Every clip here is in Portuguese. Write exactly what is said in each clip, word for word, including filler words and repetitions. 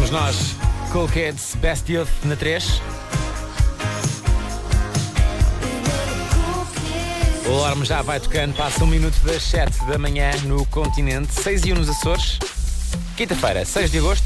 Somos nós, Cool Kids, Best Youth na três. O alarme já vai tocando, passa um minuto das sete da manhã no continente, seis e um nos Açores. Quinta-feira, seis de agosto.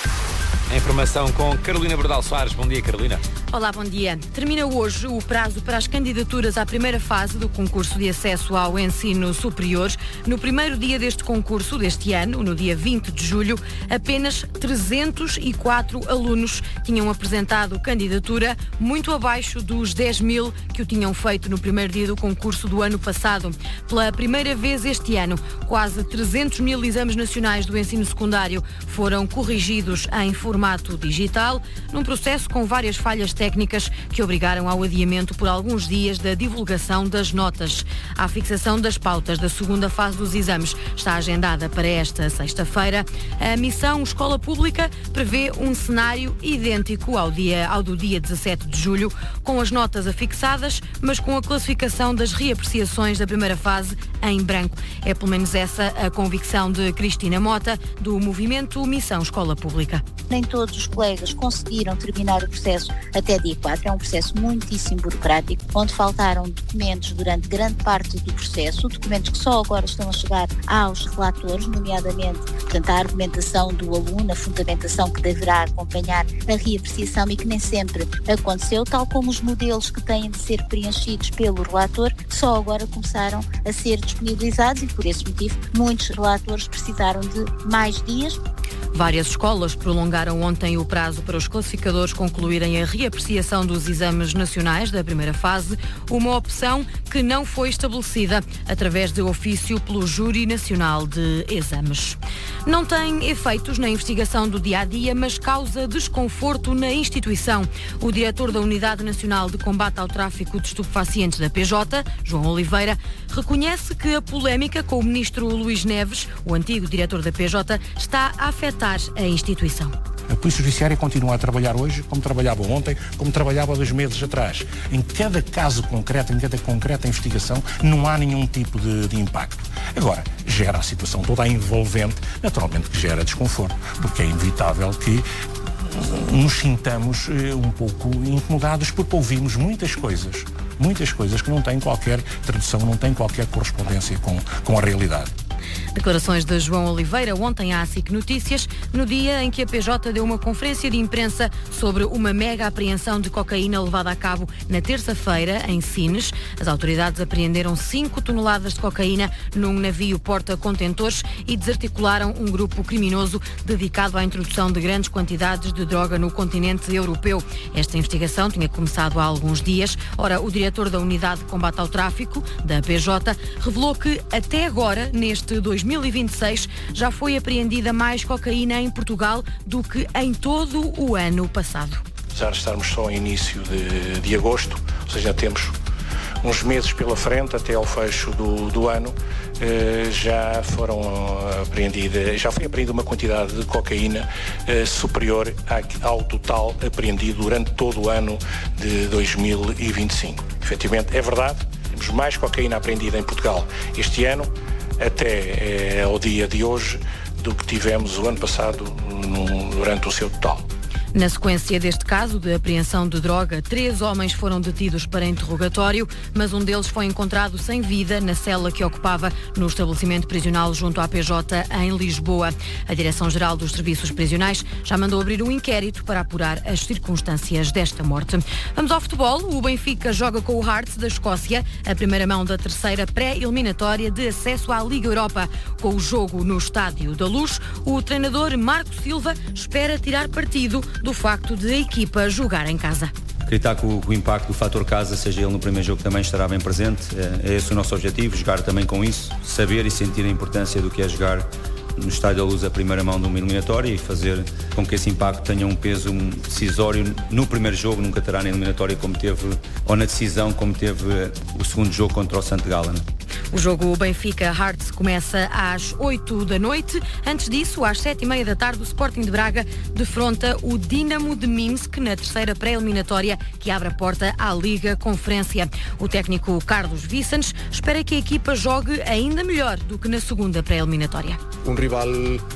A informação com Carolina Bordal Soares. Bom dia, Carolina. Olá, bom dia. Termina hoje o prazo para as candidaturas à primeira fase do concurso de acesso ao ensino superior. No primeiro dia deste concurso, deste ano, no dia vinte de julho, apenas trezentos e quatro alunos tinham apresentado candidatura, muito abaixo dos dez mil que o tinham feito no primeiro dia do concurso do ano passado. Pela primeira vez este ano, quase trezentos mil exames nacionais do ensino secundário foram corrigidos em formato digital, num processo com várias falhas técnicas que obrigaram ao adiamento por alguns dias da divulgação das notas. A fixação das pautas da segunda fase dos exames está agendada para esta sexta-feira. A missão Escola Pública prevê um cenário idêntico ao, dia, ao do dia dezassete de julho, com as notas afixadas, mas com a classificação das reapreciações da primeira fase em branco. É pelo menos essa a convicção de Cristina Mota, do movimento Missão Escola Pública. Nem todos os colegas conseguiram terminar o processo até dia quatro. É um processo muitíssimo burocrático, onde faltaram documentos durante grande parte do processo, documentos que só agora estão a chegar aos relatores, nomeadamente, portanto, a argumentação do aluno, a fundamentação que deverá acompanhar a reapreciação e que nem sempre aconteceu, tal como os modelos que têm de ser preenchidos pelo relator, que só agora começaram a ser disponibilizados e, por esse motivo, muitos relatores precisaram de mais dias. Várias escolas prolongaram ontem o prazo para os classificadores concluírem a reapreciação dos exames nacionais da primeira fase, uma opção que não foi estabelecida através de ofício pelo Júri Nacional de Exames. Não tem efeitos na investigação do dia-a-dia, mas causa desconforto na instituição. O diretor da Unidade Nacional de Combate ao Tráfico de Estupefacientes da P J, João Oliveira, reconhece que a polémica com o ministro Luís Neves, o antigo diretor da P J, está a afetar a instituição. A Polícia Judiciária continua a trabalhar hoje como trabalhava ontem, como trabalhava dois meses atrás. Em cada caso concreto, em cada concreta investigação, não há nenhum tipo de, de impacto. Agora, gera a situação toda envolvente, naturalmente que gera desconforto, porque é inevitável que nos sintamos eh, um pouco incomodados porque ouvimos muitas coisas, muitas coisas que não têm qualquer tradução, não têm qualquer correspondência com, com a realidade. Declarações de João Oliveira ontem à S I C Notícias, no dia em que a P J deu uma conferência de imprensa sobre uma mega apreensão de cocaína levada a cabo na terça-feira em Sines. As autoridades apreenderam cinco toneladas de cocaína num navio porta-contentores e desarticularam um grupo criminoso dedicado à introdução de grandes quantidades de droga no continente europeu. Esta investigação tinha começado há alguns dias. Ora, o diretor da Unidade de Combate ao Tráfico, da P J, revelou que até agora, neste dois mil e vinte e seis, já foi apreendida mais cocaína em Portugal do que em todo o ano passado. Apesar de estarmos só em início de, de agosto, ou seja, temos uns meses pela frente até ao fecho do, do ano, eh, já foram apreendidas, já foi apreendida uma quantidade de cocaína eh, superior a, ao total apreendido durante todo o ano de dois mil e vinte e cinco. Efetivamente, é verdade, temos mais cocaína apreendida em Portugal este ano, até eh, ao dia de hoje, do que tivemos o ano passado no, durante o seu total. Na sequência deste caso de apreensão de droga, três homens foram detidos para interrogatório, mas um deles foi encontrado sem vida na cela que ocupava no estabelecimento prisional junto à P J em Lisboa. A Direção-Geral dos Serviços Prisionais já mandou abrir um inquérito para apurar as circunstâncias desta morte. Vamos ao futebol. O Benfica joga com o Hearts da Escócia, a primeira mão da terceira pré-eliminatória de acesso à Liga Europa. Com o jogo no Estádio da Luz, o treinador Marco Silva espera tirar partido do facto de a equipa jogar em casa. Acreditar que o, que o impacto do fator casa, seja ele no primeiro jogo, também estará bem presente. É, é esse o nosso objetivo, jogar também com isso, saber e sentir a importância do que é jogar no Estádio da Luz a primeira mão de uma eliminatória e fazer com que esse impacto tenha um peso decisório no primeiro jogo, nunca terá na eliminatória como teve, ou na decisão como teve o segundo jogo contra o Santo Gala. O jogo Benfica-Hearts começa às oito da noite. Antes disso, às sete e meia da tarde, o Sporting de Braga defronta o Dinamo de Minsk na terceira pré-eliminatória que abre a porta à Liga Conferência. O técnico Carlos Vicens espera que a equipa jogue ainda melhor do que na segunda pré-eliminatória. Um rival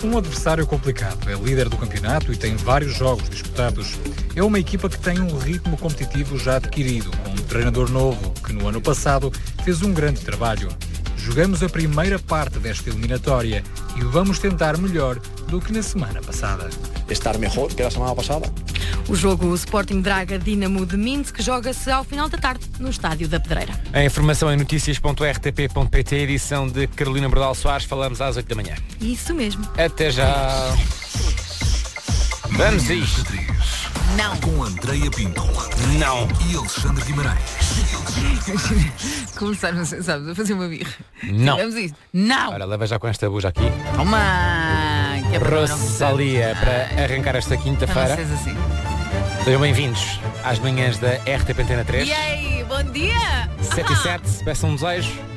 um adversário complicado. É líder do campeonato e tem vários jogos disputados. É uma equipa que tem um ritmo competitivo já adquirido, com um treinador novo que no ano passado fez um grande trabalho. Jogamos a primeira parte desta eliminatória e vamos tentar melhor do que na semana passada. Estar melhor que a semana passada. O jogo Sporting Braga Dinamo de Minsk joga-se ao final da tarde no Estádio da Pedreira. A informação em notícias ponto r t p ponto p t, edição de Carolina Bordal Soares. Falamos às oito da manhã. Isso mesmo. Até já. Vamos a isto. Não. Com Andreia Pinto. Não. E Alexandre Guimarães. Começaram, sabes, a fazer uma birra. Não. Vamos isso. Não. Ora, leva já com esta buja aqui. Toma. Que é para não Rosalia, para arrancar esta quinta-feira. Não assim. Sejam bem-vindos às manhãs da R T P Antena três. E aí, bom dia. sete e sete, peçam um desejo.